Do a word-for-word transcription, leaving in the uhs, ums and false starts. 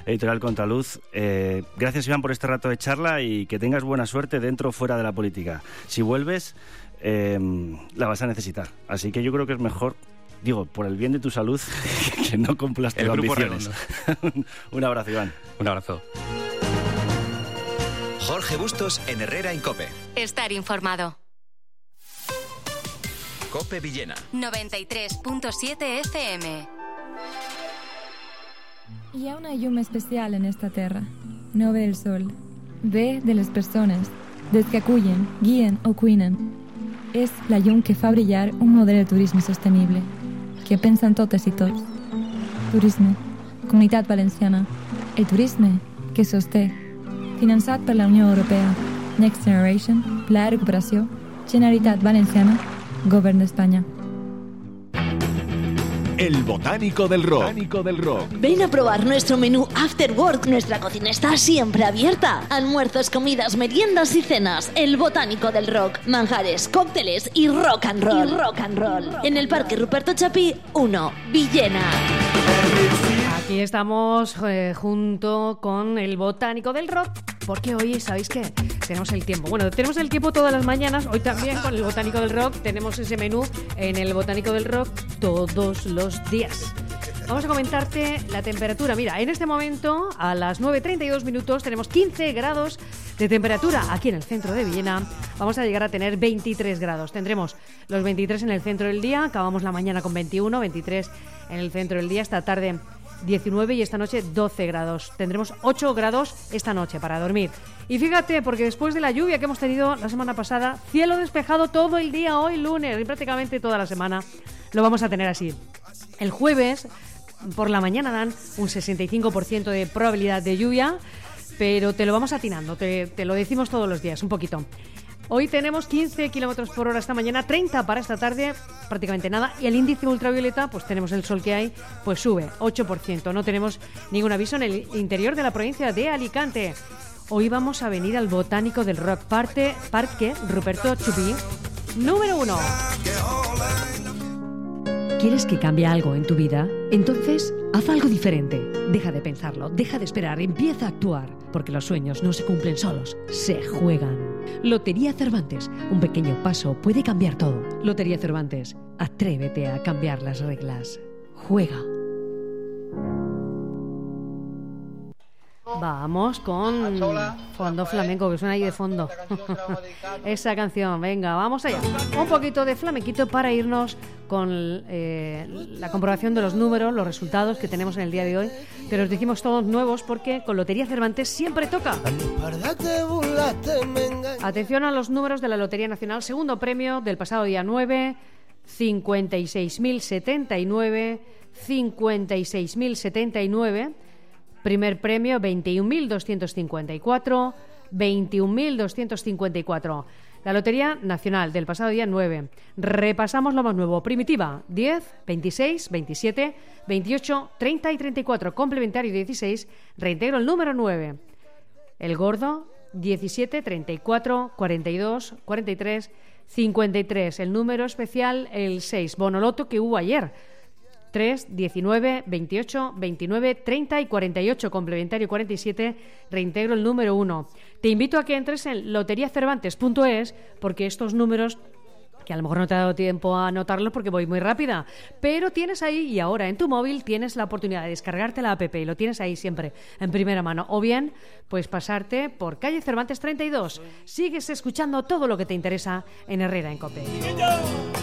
Editorial Contraluz. Eh, gracias, Iván, por este rato de charla y que tengas buena suerte dentro o fuera de la política. Si vuelves, eh, la vas a necesitar. Así que yo creo que es mejor, digo, por el bien de tu salud, que no cumplas tus ambiciones. Un abrazo, Iván. Un abrazo. Jorge Bustos en Herrera en COPE. Estar informado. COPE Villena. noventa y tres punto siete F M. Hi ha una llum especial en esta terra. No ve el sol. Ve de les persones, des que acullen, guien o cuinen. És la llum que fa brillar un model de turisme sostenible, que pensa en totes i tots. Turisme, Comunitat Valenciana, el turisme que sosté. Finançat per la Unió Europea, Next Generation, Pla de Recuperació, Generalitat Valenciana, Govern d'Espanya. El Botánico del Rock. Botánico del Rock. Ven a probar nuestro menú After Work. Nuestra cocina está siempre abierta. Almuerzos, comidas, meriendas y cenas. El Botánico del Rock. Manjares, cócteles y rock and roll. Y rock and roll. En el Parque Ruperto Chapí uno, Villena. Aquí estamos eh, junto con el Botánico del Rock, porque hoy, ¿sabéis qué? Tenemos el tiempo. Bueno, tenemos el tiempo todas las mañanas. Hoy también con el Botánico del Rock tenemos ese menú en el Botánico del Rock todos los días. Vamos a comentarte la temperatura. Mira, en este momento, a las nueve treinta y dos minutos, tenemos quince grados de temperatura aquí en el centro de Villena. Vamos a llegar a tener veintitrés grados. Tendremos los veintitrés en el centro del día. Acabamos la mañana con veintiuno, veintitrés en el centro del día. Esta tarde diecinueve y esta noche doce grados. Tendremos ocho grados esta noche para dormir. Y fíjate, porque después de la lluvia que hemos tenido la semana pasada, cielo despejado todo el día hoy lunes y prácticamente toda la semana lo vamos a tener así. El jueves por la mañana dan un sesenta y cinco por ciento de probabilidad de lluvia, pero te lo vamos atinando, te, te lo decimos todos los días, un poquito. Hoy tenemos quince kilómetros por hora esta mañana, treinta para esta tarde, prácticamente nada. Y el índice ultravioleta, pues tenemos el sol que hay, pues sube, ocho por ciento. No tenemos ningún aviso en el interior de la provincia de Alicante. Hoy vamos a venir al Botánico del Rock, parte, Parque Ruperto Chupí, número uno. ¿Quieres que cambie algo en tu vida? Entonces, haz algo diferente. Deja de pensarlo, deja de esperar, empieza a actuar. Porque los sueños no se cumplen solos, se juegan. Lotería Cervantes, un pequeño paso puede cambiar todo. Lotería Cervantes, atrévete a cambiar las reglas. Juega. Vamos con fondo flamenco, que suena ahí de fondo. Esa canción, venga, vamos allá. Un poquito de flamenquito para irnos con eh, la comprobación de los números, los resultados que tenemos en el día de hoy. Te los dijimos todos nuevos porque con Lotería Cervantes siempre toca. Atención a los números de la Lotería Nacional. Segundo premio del pasado día nueve, cincuenta y seis mil setenta y nueve, cincuenta y seis mil setenta y nueve. Primer premio, veintiún mil doscientos cincuenta y cuatro, veintiún mil doscientos cincuenta y cuatro. La Lotería Nacional del pasado día nueve. Repasamos lo más nuevo. Primitiva, diez, veintiséis, veintisiete, veintiocho, treinta y treinta y cuatro. Complementario, dieciséis. Reintegro el número nueve. El gordo, diecisiete, treinta y cuatro, cuarenta y dos, cuarenta y tres, cincuenta y tres. El número especial, el seis. Bonoloto que hubo ayer. tres, diecinueve, veintiocho, veintinueve, treinta y cuarenta y ocho, complementario cuarenta y siete, reintegro el número uno. Te invito a que entres en lotería cervantes punto es porque estos números, que a lo mejor no te ha dado tiempo a anotarlos porque voy muy rápida, pero tienes ahí y ahora en tu móvil tienes la oportunidad de descargarte la app y lo tienes ahí siempre en primera mano. O bien, pues pasarte por calle Cervantes treinta y dos. Sigues escuchando todo lo que te interesa en Herrera en COPE.